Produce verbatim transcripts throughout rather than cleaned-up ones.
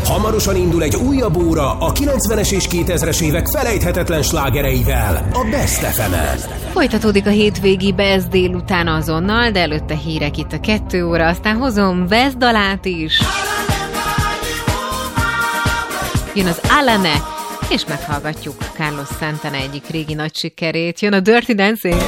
Hamarosan indul egy újabb óra a kilencvenes és kétezres évek felejthetetlen slágereivel a Best ef emen. Folytatódik a hétvégi Best délután azonnal, de előtte hírek itt a kettő óra, aztán hozom Best dalát is. Jön az Alane, és meghallgatjuk Carlos Santana egyik régi nagy sikerét. Jön a Dirty Dancing.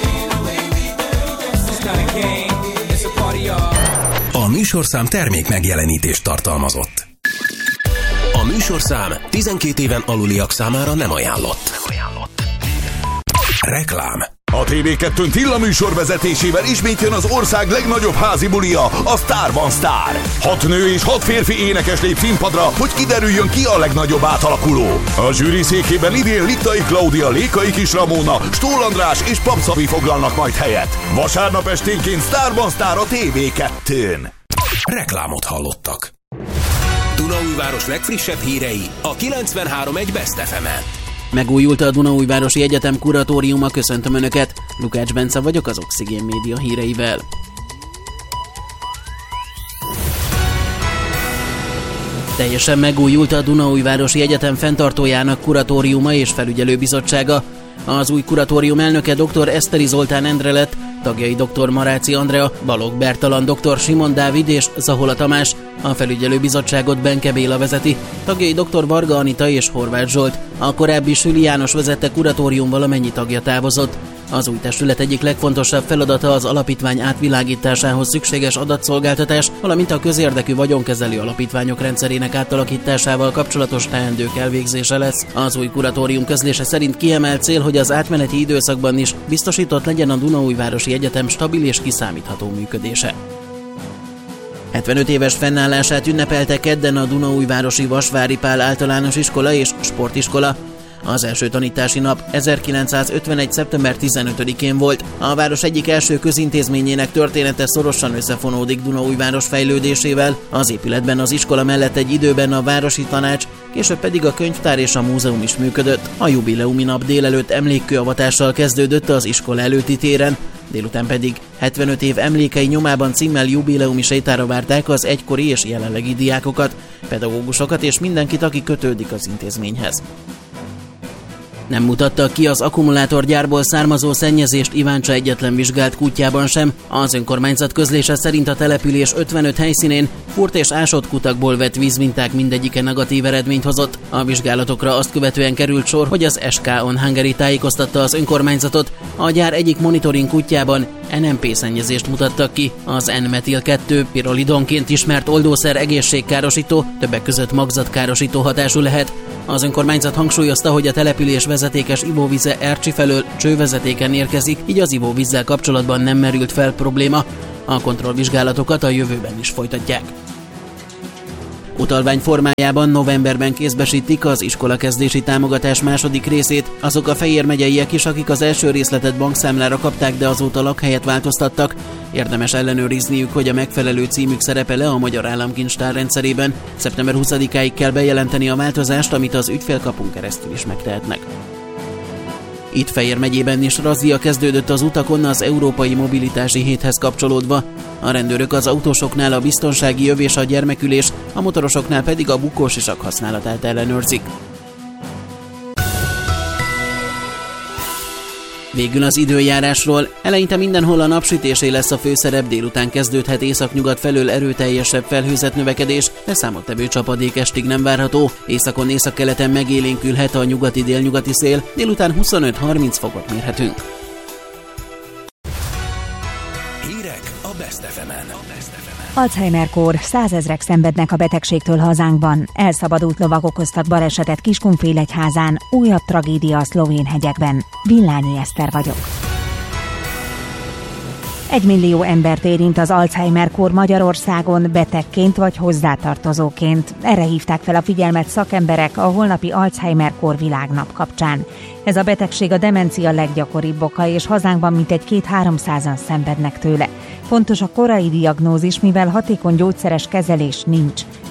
A műsorszám termék megjelenítést tartalmazott. A műsorszám tizenkét éven aluliak számára nem ajánlott. Nem ajánlott. Reklám. A té vé kettőn Tilla műsor vezetésével ismét jön az ország legnagyobb házi bulia, a Sztárban Sztár. Hat nő és hat férfi énekes lép színpadra, hogy kiderüljön, ki a legnagyobb átalakuló. A zsűri székében idén Littai Klaudia, Lékai Kis Ramóna, Stól András és Pap Szabi foglalnak majd helyet. Vasárnap esténként Sztárban Sztár a té vé kettőn. Reklámot hallottak. Dunaújváros legfrissebb hírei a kilencvenhárom egy Best ef emen. Megújult a Dunaújvárosi Egyetem kuratóriuma, köszöntöm Önöket, Lukács Bence vagyok az Oxigén Média híreivel. Teljesen megújult a Dunaújvárosi Egyetem fenntartójának kuratóriuma és felügyelőbizottsága. Az új kuratórium elnöke dr. Eszteri Zoltán Endre lett, tagjai dr. Maráci Andrea, Balogh Bertalan, dr. Simon Dávid és Zahola Tamás, a felügyelőbizottságot Benke Béla vezeti, tagjai dr. Varga Anita és Horváth Zsolt, a korábbi Süli János vezette kuratórium valamennyi tagja távozott. Az új testület egyik legfontosabb feladata az alapítvány átvilágításához szükséges adatszolgáltatás, valamint a közérdekű vagyonkezelő alapítványok rendszerének átalakításával kapcsolatos teendők elvégzése lesz. Az új kuratórium közlése szerint kiemelt cél, hogy az átmeneti időszakban is biztosított legyen a Dunaújvárosi Egyetem stabil és kiszámítható működése. hetvenöt éves fennállását ünnepelte kedden a Dunaújvárosi Vasvári Pál Általános Iskola és Sportiskola. Az első tanítási nap ezerkilencszázötvenegy. szeptember tizenötödikén volt. A város egyik első közintézményének története szorosan összefonódik Dunaújváros fejlődésével. Az épületben az iskola mellett egy időben a városi tanács, később pedig a könyvtár és a múzeum is működött. A jubileumi nap délelőtt emlékkőavatással kezdődött az iskola előtti téren, délután pedig hetvenöt év emlékei nyomában címmel jubileumi sétára várták az egykori és jelenlegi diákokat, pedagógusokat és mindenkit, aki kötődik az intézményhez. Nem mutatta ki az akkumulátorgyárból származó szennyezést Iváncsa egyetlen vizsgált kutyában sem. Az önkormányzat közlése szerint a település ötvenöt helyszínén furt és ásott kutakból vett vízminták mindegyike negatív eredményt hozott. A vizsgálatokra azt követően került sor, hogy az es ká On Hungary tájékoztatta az önkormányzatot. A gyár egyik monitoring kutyában en em pé szennyezést mutattak ki. Az en metil kettő pirolidonként ismert oldószer egészségkárosító, többek között magzatkárosító hatású lehet. Az önkormányzat hangsúlyozta, hogy a település vezetékes ivóvíze Ercsi felől csővezetéken érkezik, így az ivóvízzel kapcsolatban nem merült fel probléma. A kontrollvizsgálatokat a jövőben is folytatják. Utalvány formájában novemberben kézbesítik az iskolakezdési támogatás második részét. Azok a Fejér megyeiek is, akik az első részletet bankszámlára kapták, de azóta lakhelyet változtattak. Érdemes ellenőrizniük, hogy a megfelelő címük szerepel-e a Magyar Államkincstár rendszerében. szeptember huszadikáig kell bejelenteni a változást, amit az ügyfélkapun keresztül is megtehetnek. Itt Fejér megyében is razzia kezdődött az utakon az Európai Mobilitási Héthez kapcsolódva. A rendőrök az autósoknál a biztonsági öv és a gyermekülés, a motorosoknál pedig a bukósisak használatát ellenőrzik. Végül az időjárásról. Eleinte mindenhol a napsütésé lesz a főszerep, délután kezdődhet északnyugat felől erőteljesebb felhőzet növekedés, de számottevő csapadék estig nem várható. Északon északkeleten megélénkülhet a nyugati-délnyugati szél, délután huszonöt-harminc fokot mérhetünk. Hírek a Best ef emen. Alzheimer-kór, százezrek szenvednek a betegségtől hazánkban. Elszabadult lovak okoztak balesetet Kiskunfélegyházán, újabb tragédia a szlovén hegyekben. Villányi Eszter vagyok. Egy millió embert érint az Alzheimer-kór Magyarországon betegként vagy hozzátartozóként. Erre hívták fel a figyelmet szakemberek a holnapi Alzheimer-kór világnap kapcsán. Ez a betegség a demencia leggyakoribb oka, és hazánkban mintegy két-háromszázan szenvednek tőle. Fontos a korai diagnózis, mivel hatékony gyógyszeres kezelés nincs.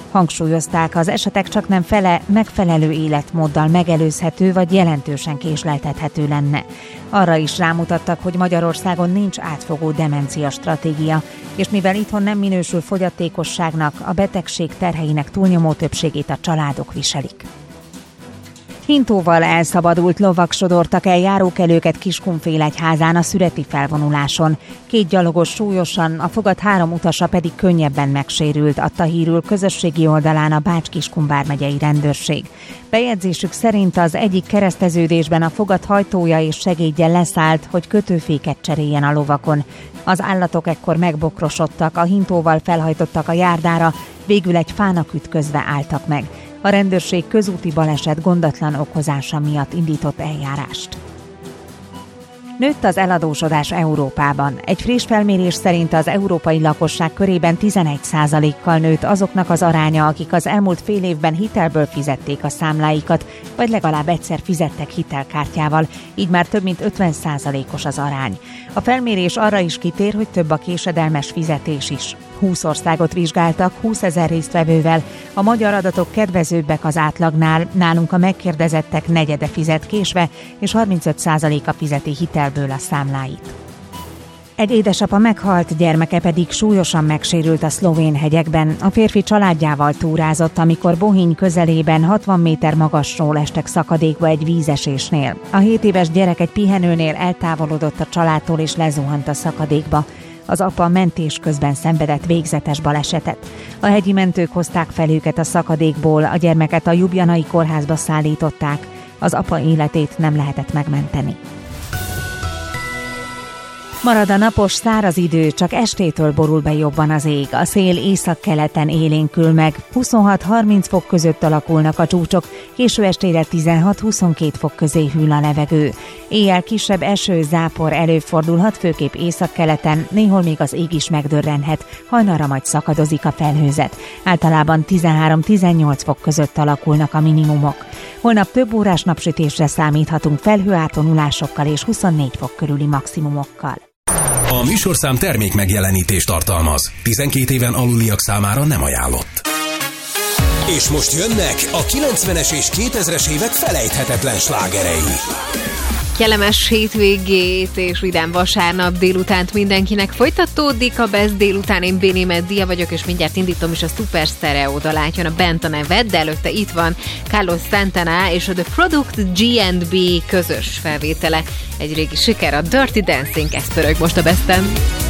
Hangsúlyozták, az esetek csaknem fele megfelelő életmóddal megelőzhető vagy jelentősen késleltethető lenne. Arra is rámutattak, hogy Magyarországon nincs átfogó demencia stratégia, és mivel itthon nem minősül fogyatékosságnak, a betegség terheinek túlnyomó többségét a családok viselik. Hintóval elszabadult lovak sodortak el járókelőket Kiskunfélegyházán a szüreti felvonuláson. Két gyalogos súlyosan, a fogat három utasa pedig könnyebben megsérült, adta hírül közösségi oldalán a Bács-Kiskun vármegyei rendőrség. Bejegyzésük szerint az egyik kereszteződésben a fogat hajtója és segédje leszállt, hogy kötőféket cseréljen a lovakon. Az állatok ekkor megbokrosodtak, a hintóval felhajtottak a járdára, végül egy fának ütközve álltak meg. A rendőrség közúti baleset gondatlan okozása miatt indított eljárást. Nőtt az eladósodás Európában. Egy friss felmérés szerint az európai lakosság körében tizenegy százalékkal nőtt azoknak az aránya, akik az elmúlt fél évben hitelből fizették a számláikat, vagy legalább egyszer fizettek hitelkártyával, így már több mint ötven százalékos az arány. A felmérés arra is kitér, hogy több a késedelmes fizetés is. húsz országot vizsgáltak húszezer résztvevővel, a magyar adatok kedvezőbbek az átlagnál, nálunk a megkérdezettek negyede fizet késve, és harmincöt százaléka fizeti hitelből a számláit. Egy édesapa meghalt, gyermeke pedig súlyosan megsérült a szlovén hegyekben. A férfi családjával túrázott, amikor Bohinj közelében hatvan méter magasról estek szakadékba egy vízesésnél. A hét éves gyerek egy pihenőnél eltávolodott a családtól és lezuhant a szakadékba. Az apa mentés közben szenvedett végzetes balesetet. A hegyi mentők hozták fel őket a szakadékból, a gyermeket a Ljubljanai kórházba szállították. Az apa életét nem lehetett megmenteni. Marad a napos, száraz idő, csak estétől borul be jobban az ég. A szél északkeleten élénkül meg, huszonhat-harminc fok között alakulnak a csúcsok, késő estére tizenhat-huszonkét fok közé hűl a levegő. Éjjel kisebb eső, zápor előfordulhat, főképp északkeleten, néhol még az ég is megdörrenhet, hajnalra majd szakadozik a felhőzet. Általában tizenhárom-tizennyolc fok között alakulnak a minimumok. Holnap több órás napsütésre számíthatunk felhőátonulásokkal és huszonnégy fok körüli maximumokkal. A műsorszám termék megjelenítést tartalmaz. tizenkét éven aluliak számára nem ajánlott. És most jönnek a kilencvenes és kétezres évek felejthetetlen slágerei. Kellemes hétvégét és vidám vasárnap délutánt mindenkinek. Folytatódik a Best délután, én Béni Meddia vagyok, és mindjárt indítom is a Super Stereo dalát, jön a Bent a neved, de előtte itt van Carlos Santana és a The Product G and B közös felvétele. Egy régi siker, a Dirty Dancing, ez pörög most a Besten.